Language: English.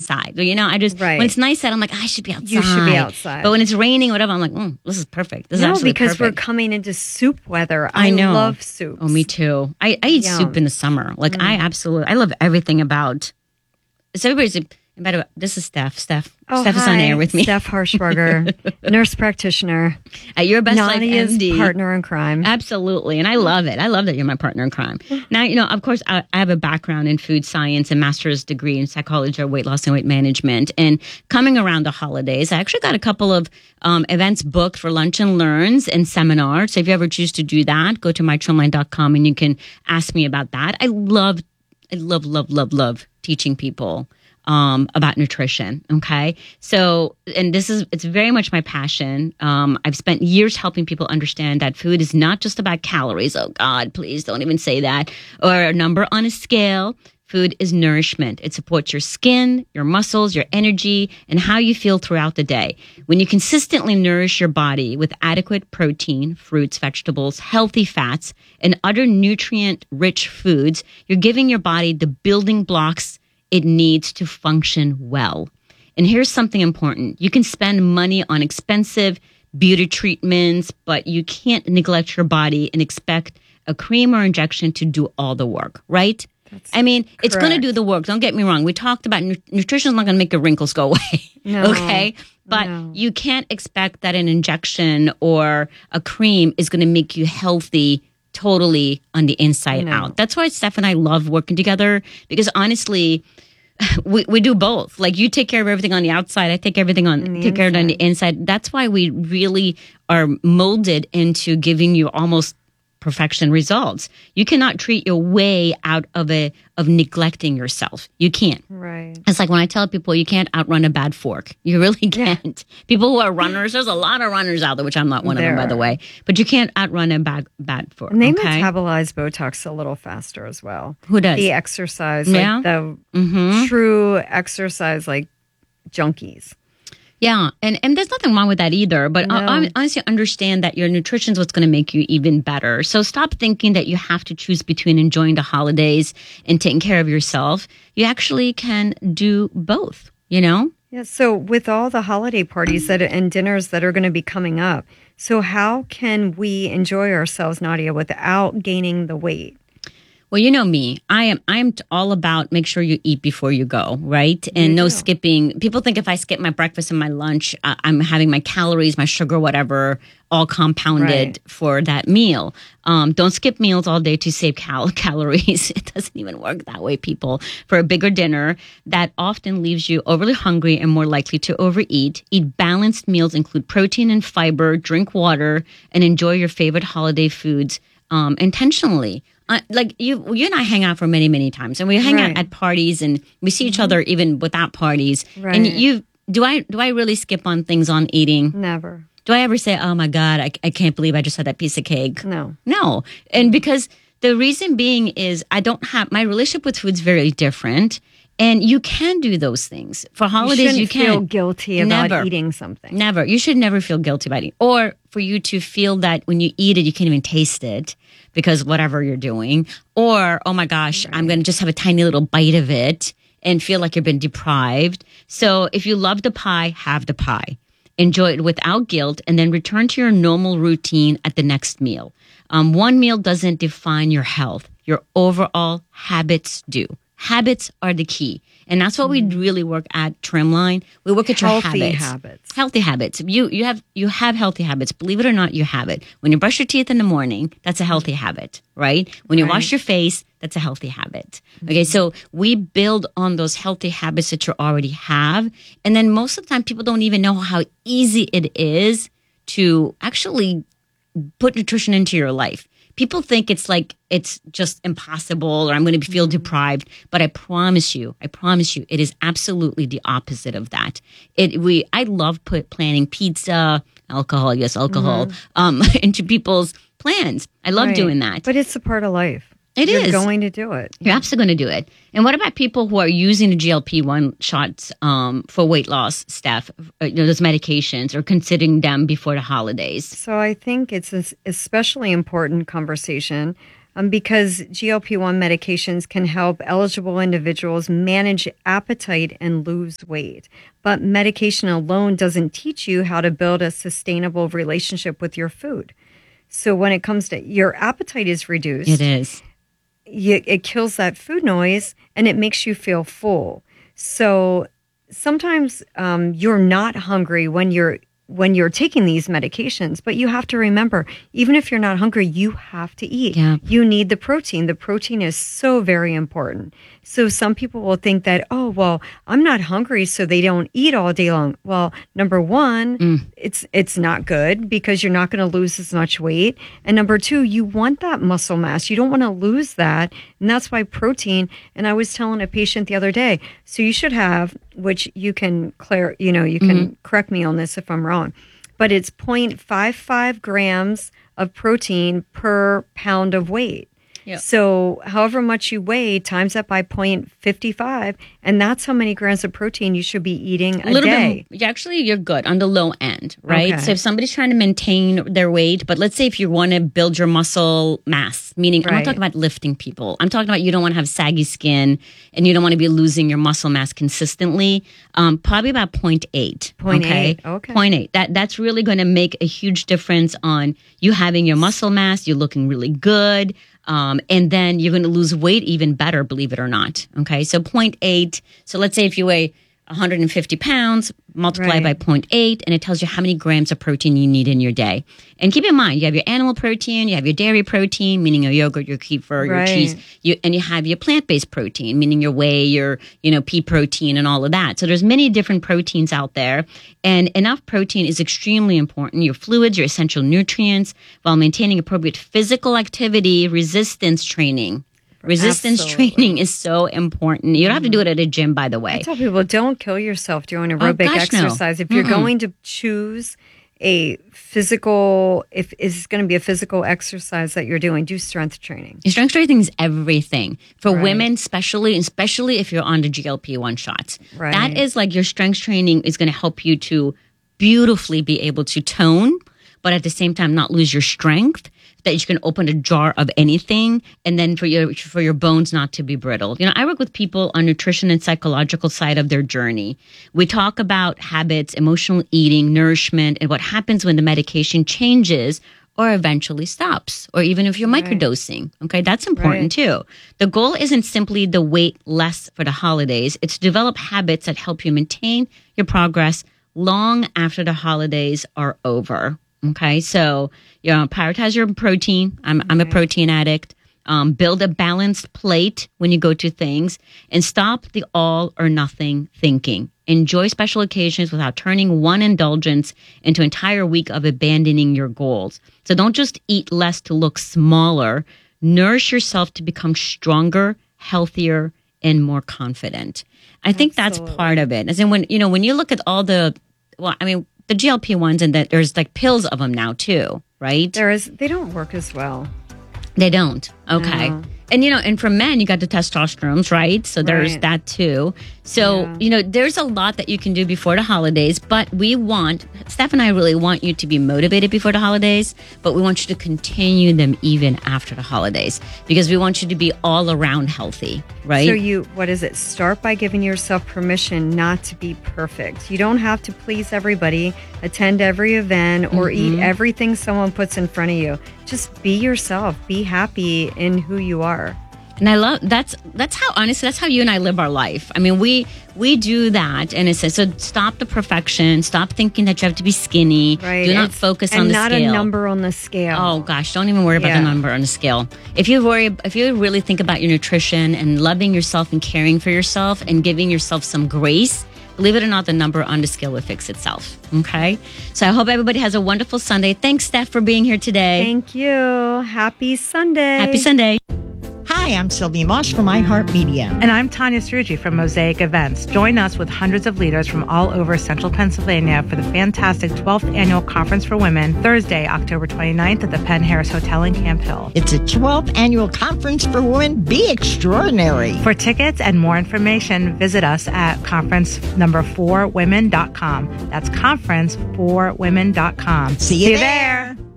inside. You know, I just, when it's nice out, I'm like, I should be outside. You should be outside. But when it's raining, whatever, I'm like, this is perfect. This is absolutely because perfect. we're coming into soup weather. I know. Love soup. Oh, me too. I eat soup in the summer. Like, I love everything about, so everybody's, this is Steph. Steph is on air with me. Steph Harshberger, nurse practitioner. At Your Best Nadia's Life MD. partner in crime. Absolutely. And I love it. I love that you're my partner in crime. Now, you know, of course, I have a background in food science and master's degree in psychology or weight loss and weight management. And coming around the holidays, I actually got a couple of events booked for lunch and learns and seminars. So if you ever choose to do that, go to mytrimline.com and you can ask me about that. I love teaching people about nutrition. Okay. So, and it's very much my passion. I've spent years helping people understand that food is not just about calories. Oh God, please don't even say that. Or a number on a scale. Food is nourishment. It supports your skin, your muscles, your energy, and how you feel throughout the day. When you consistently nourish your body with adequate protein, fruits, vegetables, healthy fats, and other nutrient-rich foods, you're giving your body the building blocks it needs to function well. And here's something important. You can spend money on expensive beauty treatments, but you can't neglect your body and expect a cream or injection to do all the work, right? It's going to do the work. Don't get me wrong. We talked about nutrition is not going to make your wrinkles go away. No, okay? But you can't expect that an injection or a cream is going to make you healthy totally on the inside out. That's why Steph and I love working together, because honestly, we do both. Like, you take care of everything on the outside, I take care of it on the inside. That's why we really are molded into giving you almost perfection results. You cannot treat your way out of neglecting yourself. You can't. Right. It's like when I tell people you can't outrun a bad fork. You really can't. Yeah. People who are runners, there's a lot of runners out there, which I'm not one of them, by the way. But you can't outrun a bad fork. And they metabolize Botox a little faster as well. Who does? The exercise, like the true exercise, like junkies. Yeah, and there's nothing wrong with that either. But I honestly understand that your nutrition is what's going to make you even better. So stop thinking that you have to choose between enjoying the holidays and taking care of yourself. You actually can do both, you know? Yeah, so with all the holiday parties and dinners that are going to be coming up, so how can we enjoy ourselves, Nadia, without gaining the weight? Well, you know me. I'm all about make sure you eat before you go, right? And no skipping. People think if I skip my breakfast and my lunch, I'm having my calories, my sugar, whatever, all compounded for that meal. Don't skip meals all day to save calories. It doesn't even work that way, people. For a bigger dinner, that often leaves you overly hungry and more likely to overeat. Eat balanced meals, include protein and fiber, drink water, and enjoy your favorite holiday foods intentionally. Like you and I hang out for many, many times, and we hang out at parties, and we see each other even without parties. Right. And do I really skip on things on eating? Never. Do I ever say, "Oh my God, I can't believe I just had that piece of cake"? No. And because the reason being is my relationship with food's very different. And you can do those things. For holidays, you can feel guilty about eating something. Never. You should never feel guilty about eating. Or for you to feel that when you eat it, you can't even taste it because whatever you're doing. Or, oh my gosh, I'm going to just have a tiny little bite of it and feel like you've been deprived. So if you love the pie, have the pie. Enjoy it without guilt, and then return to your normal routine at the next meal. One meal doesn't define your health. Your overall habits do. Habits are the key. And that's what we really work at Trimline. We work at your habits. Healthy habits. You have healthy habits. Believe it or not, you have it. When you brush your teeth in the morning, that's a healthy habit, right? When you wash your face, that's a healthy habit. Okay, so we build on those healthy habits that you already have. And then most of the time, people don't even know how easy it is to actually put nutrition into your life. People think it's just impossible or I'm going to feel deprived. But I promise you, it is absolutely the opposite of that. I love planning pizza, alcohol, into people's plans. I love doing that. But it's a part of life. You're going to do it. You're absolutely going to do it. And what about people who are using the GLP-1 shots for weight loss, Steph? Those medications, or considering them before the holidays? So I think it's an especially important conversation because GLP-1 medications can help eligible individuals manage appetite and lose weight. But medication alone doesn't teach you how to build a sustainable relationship with your food. So when it comes to your appetite is reduced. It is. It kills that food noise and it makes you feel full. So sometimes you're not hungry when you're taking these medications, but you have to remember, even if you're not hungry, you have to eat. Yeah. You need the protein. The protein is so very important. So some people will think that, oh, well, I'm not hungry, so they don't eat all day long. Well, number one, it's not good because you're not going to lose as much weight. And number two, you want that muscle mass. You don't want to lose that. And that's why protein, and I was telling a patient the other day, so you should have, which you can correct me on this if I'm wrong, but it's 0.55 grams of protein per pound of weight. Yep. So however much you weigh, times that by 0.55, and that's how many grams of protein you should be eating a day. Bit. Actually, you're good on the low end, right? Okay. So if somebody's trying to maintain their weight, but let's say if you want to build your muscle mass, meaning I'm not talking about lifting people. I'm talking about you don't want to have saggy skin and you don't want to be losing your muscle mass consistently. Probably about 0.8. 0.8. Okay. 0.8. That's really going to make a huge difference on you having your muscle mass. You're looking really good. And then you're going to lose weight even better, believe it or not. Okay, so 0.8. So let's say if you weigh 150 pounds, multiply by 0.8, and it tells you how many grams of protein you need in your day. And keep in mind, you have your animal protein, you have your dairy protein, meaning your yogurt, your kefir, your cheese, and you have your plant-based protein, meaning your whey, your pea protein, and all of that. So there's many different proteins out there, and enough protein is extremely important. Your fluids, your essential nutrients, while maintaining appropriate physical activity, resistance training. Resistance training is so important. You don't have to do it at a gym, by the way. I tell people, don't kill yourself doing aerobic exercise. No. If you're going to choose a physical, if it's going to be a physical exercise that you're doing, do strength training. Strength training is everything. For women, especially if you're on the GLP-1 shots. Right. That is like your strength training is going to help you to beautifully be able to tone, but at the same time not lose your strength, that you can open a jar of anything, and then for your bones not to be brittle. I work with people on nutrition and psychological side of their journey. We talk about habits, emotional eating, nourishment, and what happens when the medication changes or eventually stops, or even if you're microdosing. Okay, that's important too. The goal isn't simply the weight less for the holidays. It's to develop habits that help you maintain your progress long after the holidays are over. Okay, so prioritize your protein. I'm a protein addict. Build a balanced plate when you go to things, and stop the all or nothing thinking. Enjoy special occasions without turning one indulgence into an entire week of abandoning your goals. So don't just eat less to look smaller. Nourish yourself to become stronger, healthier, and more confident. I think that's part of it. As in when you look at all the GLP-1s, and that there's like pills of them now too, right? They don't work as well. They don't. Okay. No. And, and for men, you got the testosterones, right? So there's that too. So, there's a lot that you can do before the holidays, but Steph and I really want you to be motivated before the holidays, but we want you to continue them even after the holidays, because we want you to be all around healthy, right? So start by giving yourself permission not to be perfect. You don't have to please everybody, attend every event, or eat everything someone puts in front of you. Just be yourself. Be happy in who you are. And I love that's how you and I live our life. I mean, we do that, and it says, so stop the perfection. Stop thinking that you have to be skinny. Right. Do not focus on the scale. And not a number on the scale. Oh gosh, don't even worry about the number on the scale. If you really think about your nutrition and loving yourself and caring for yourself and giving yourself some grace, believe it or not, the number on the scale will fix itself. Okay? So I hope everybody has a wonderful Sunday. Thanks, Steph, for being here today. Thank you. Happy Sunday. Happy Sunday. Hi, I'm Sylvie Moss from iHeartMedia. And I'm Tanya Strugi from Mosaic Events. Join us with hundreds of leaders from all over central Pennsylvania for the fantastic 12th Annual Conference for Women, Thursday, October 29th at the Penn Harris Hotel in Camp Hill. It's a 12th Annual Conference for Women. Be extraordinary. For tickets and more information, visit us at conference4women.com. That's conference4women.com. See you there.